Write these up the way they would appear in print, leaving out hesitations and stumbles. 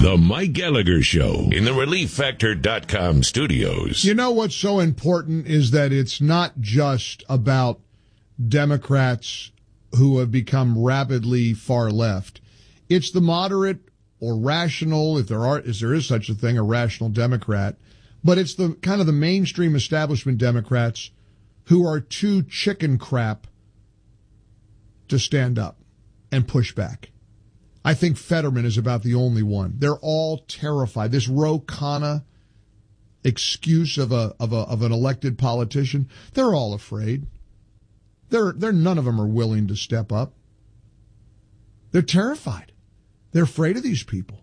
The Mike Gallagher Show in the ReliefFactor.com studios. You know what's so important is that it's not just about Democrats who have become rabidly far left. It's the moderate or rational, if there is such a thing, a rational Democrat, but it's the kind of the mainstream establishment Democrats who are too chicken crap to stand up and push back. I think Fetterman is about the only one. They're all terrified. This Ro Khanna excuse of an elected politician, they're all afraid. They're none of them are willing to step up. They're terrified. They're afraid of these people.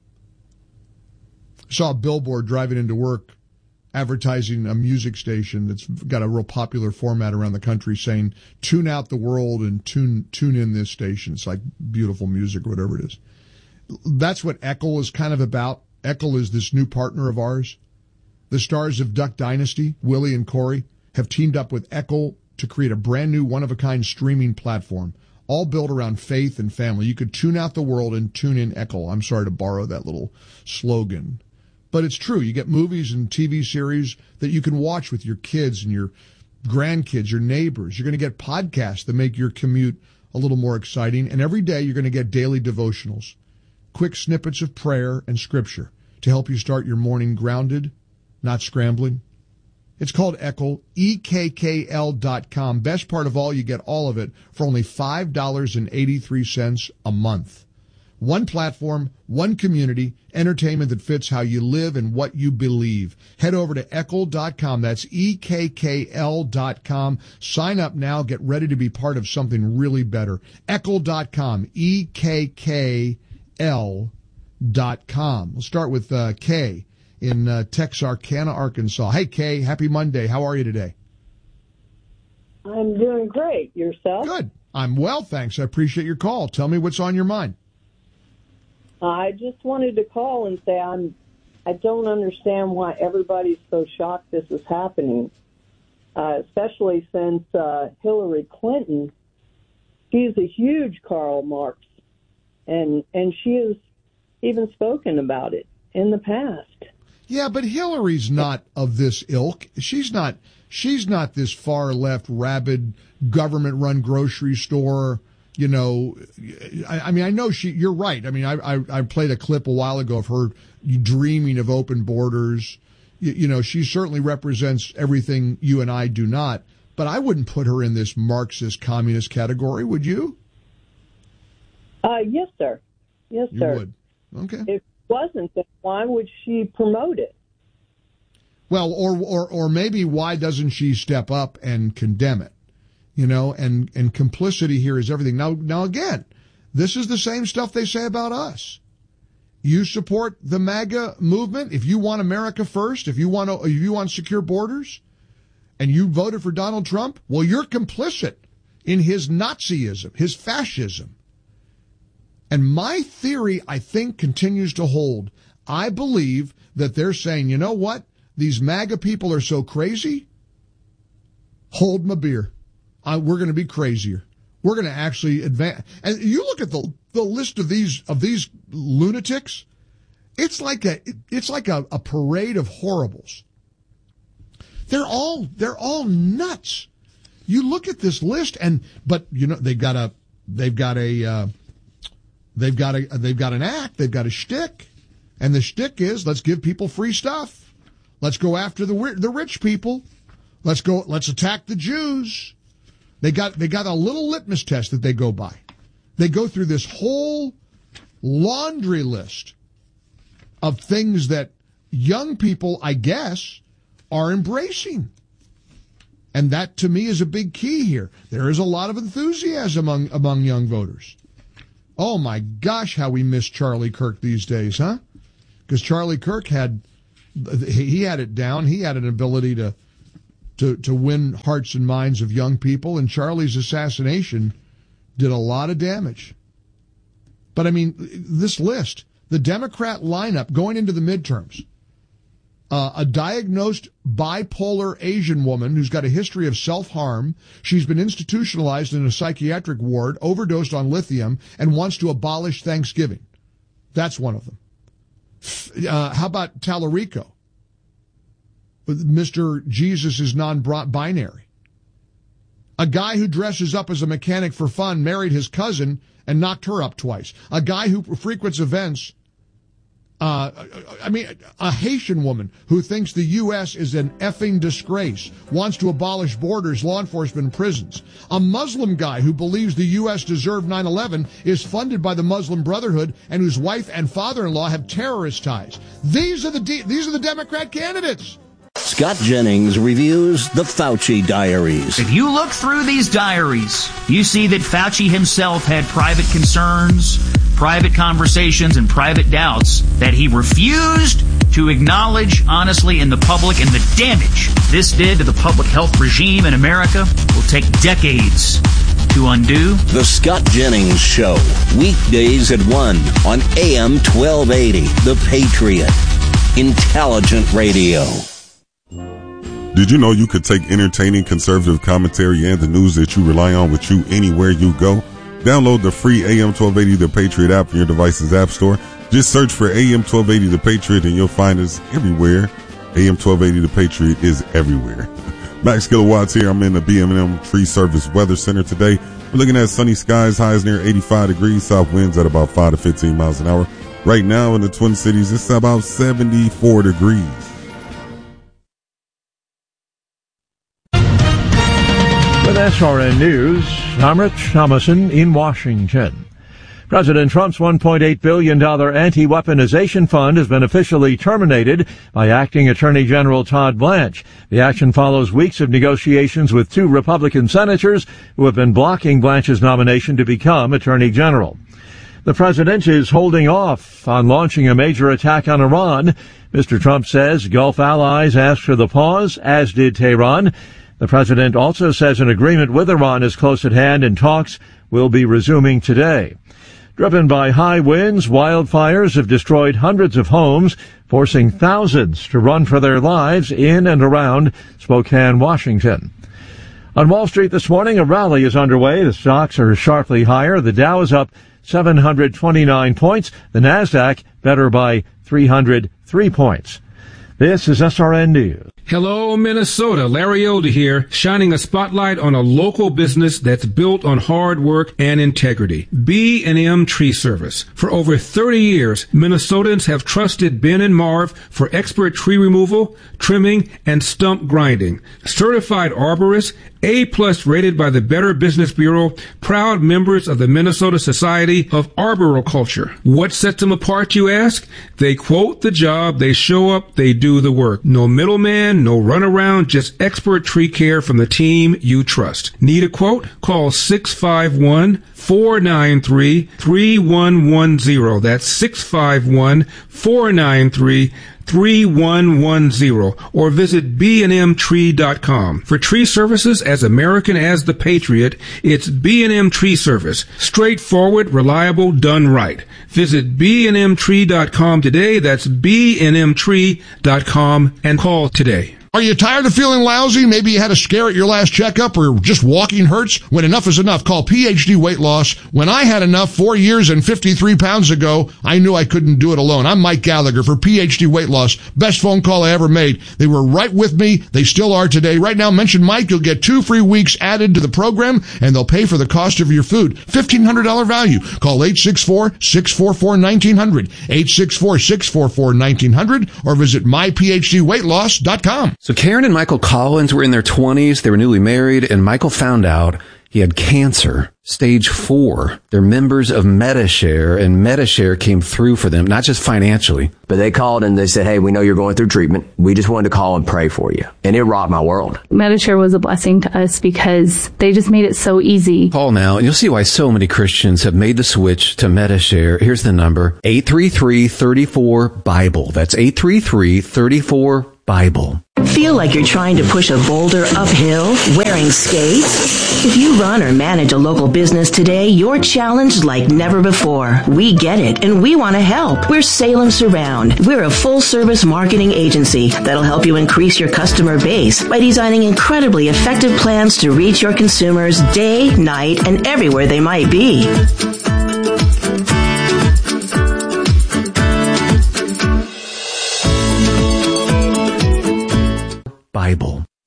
I saw a billboard driving into work advertising a music station that's got a real popular format around the country saying, tune out the world and tune in this station. It's like beautiful music or whatever it is. That's what Eckel is kind of about. Eckel is this new partner of ours. The stars of Duck Dynasty, Willie and Corey, have teamed up with Eckel to create a brand new one-of-a-kind streaming platform, all built around faith and family. You could tune out the world and tune in Eckel. I'm sorry to borrow that little slogan. But it's true. You get movies and TV series that you can watch with your kids and your grandkids, your neighbors. You're going to get podcasts that make your commute a little more exciting. And every day you're going to get daily devotionals, quick snippets of prayer and scripture to help you start your morning grounded, not scrambling. It's called Eckel, EKKL.com. Best part of all, you get all of it for only $5.83 a month. One platform, one community, entertainment that fits how you live and what you believe. Head over to Eckel.com. That's EKKL.com. Sign up now. Get ready to be part of something really better. Eckel.com. EKKL.com. We'll start with Kay in Texarkana, Arkansas. Hey, Kay. Happy Monday. How are you today? I'm doing great. Yourself? Good. I'm well, thanks. I appreciate your call. Tell me what's on your mind. I just wanted to call and say I don't understand why everybody's so shocked this is happening, especially since Hillary Clinton, she's a huge Karl Marx, and she has even spoken about it in the past. Yeah, but Hillary's not of this ilk. She's not this far left, rabid, government-run grocery store. You know, I mean, I know you're right. I mean, I played a clip a while ago of her dreaming of open borders. You know, she certainly represents everything you and I do not. But I wouldn't put her in this Marxist communist category, would you? Yes, sir. Yes, you sir. Would. Okay. If it wasn't, then why would she promote it? Well, or maybe why doesn't she step up and condemn it? You know, and complicity here is everything. Now again, this is the same stuff they say about us. You support the MAGA movement if you want America first, if you want secure borders, and you voted for Donald Trump, well, you're complicit in his Nazism, his fascism. And my theory, I think, continues to hold. I believe that they're saying, you know what? These MAGA people are so crazy. Hold my beer. We're going to be crazier. We're going to actually advance. And you look at the list of these lunatics. It's like a parade of horribles. They're all nuts. You look at this list, but you know they've got an act. They've got a shtick, and the shtick is let's give people free stuff. Let's go after the rich people. Let's attack the Jews. They got a little litmus test that they go by. They go through this whole laundry list of things that young people, I guess, are embracing. And that, to me, is a big key here. There is a lot of enthusiasm among young voters. Oh, my gosh, how we miss Charlie Kirk these days, huh? Because Charlie Kirk had it down. He had an ability to win hearts and minds of young people, and Charlie's assassination did a lot of damage. But, I mean, this list, the Democrat lineup going into the midterms, a diagnosed bipolar Asian woman who's got a history of self-harm. She's been institutionalized in a psychiatric ward, overdosed on lithium, and wants to abolish Thanksgiving. That's one of them. How about Tallarico? Mr. Jesus is non-binary. A guy who dresses up as a mechanic for fun married his cousin and knocked her up twice. A guy who frequents events. A Haitian woman who thinks the U.S. is an effing disgrace, wants to abolish borders, law enforcement, and prisons. A Muslim guy who believes the U.S. deserved 9/11, is funded by the Muslim Brotherhood, and whose wife and father-in-law have terrorist ties. These are the Democrat candidates. Scott Jennings reviews the Fauci diaries. If you look through these diaries, you see that Fauci himself had private concerns, private conversations, and private doubts that he refused to acknowledge honestly in the public, and the damage this did to the public health regime in America will take decades to undo. The Scott Jennings Show, weekdays at 1 on AM 1280, The Patriot. Intelligent radio. Did you know you could take entertaining conservative commentary and the news that you rely on with you anywhere you go? Download the free AM 1280 The Patriot app from your device's app store. Just search for AM 1280 The Patriot and you'll find us everywhere. AM 1280 The Patriot is everywhere. Max Kilowatts here. I'm in the B&M Tree Service Weather Center today. We're looking at sunny skies, highs near 85 degrees, south winds at about 5 to 15 miles an hour. Right now in the Twin Cities, it's about 74 degrees. With SRN News, I'm Rich Thomason in Washington. President Trump's $1.8 billion anti-weaponization fund has been officially terminated by Acting Attorney General Todd Blanche. The action follows weeks of negotiations with two Republican senators who have been blocking Blanche's nomination to become Attorney General. The president is holding off on launching a major attack on Iran. Mr. Trump says Gulf allies asked for the pause, as did Tehran. The president also says an agreement with Iran is close at hand and talks will be resuming today. Driven by high winds, wildfires have destroyed hundreds of homes, forcing thousands to run for their lives in and around Spokane, Washington. On Wall Street this morning, a rally is underway. The stocks are sharply higher. The Dow is up 729 points. The Nasdaq better by 303 points. This is SRN News. Hello, Minnesota. Larry Elder here, shining a spotlight on a local business that's built on hard work and integrity. B&M Tree Service. For over 30 years, Minnesotans have trusted Ben and Marv for expert tree removal, trimming, and stump grinding. Certified arborists, A+ rated by the Better Business Bureau, proud members of the Minnesota Society of Arboriculture. What sets them apart, you ask? They quote the job, they show up, they do the work. No middleman, no runaround, just expert tree care from the team you trust. Need a quote? Call 651-493-3110. That's 651-493-3110, or visit bnmtree.com. For tree services as American as the Patriot, it's B&M Tree Service. Straightforward, reliable, done right. Visit bnmtree.com today. That's bnmtree.com, and call today. Are you tired of feeling lousy? Maybe you had a scare at your last checkup, or just walking hurts? When enough is enough, call PhD Weight Loss. When I had enough 4 years and 53 pounds ago, I knew I couldn't do it alone. I'm Mike Gallagher for PhD Weight Loss. Best phone call I ever made. They were right with me. They still are today. Right now, mention Mike. You'll get 2 free weeks added to the program, and they'll pay for the cost of your food. $1,500 value. Call 864-644-1900, 864-644-1900, or visit myphdweightloss.com. So Karen and Michael Collins were in their 20s. They were newly married, and Michael found out he had cancer, stage 4. They're members of Medi-Share, and Medi-Share came through for them, not just financially. But they called and they said, hey, we know you're going through treatment. We just wanted to call and pray for you. And it rocked my world. Medi-Share was a blessing to us because they just made it so easy. Call now, and you'll see why so many Christians have made the switch to Medi-Share. Here's the number, 833-34-BIBLE. That's 833-34-BIBLE. Feel like you're trying to push a boulder uphill wearing skates? If you run or manage a local business today, you're challenged like never before. We get it, and we want to help. We're Salem Surround. We're a full-service marketing agency that'll help you increase your customer base by designing incredibly effective plans to reach your consumers day, night, and everywhere they might be. Bible.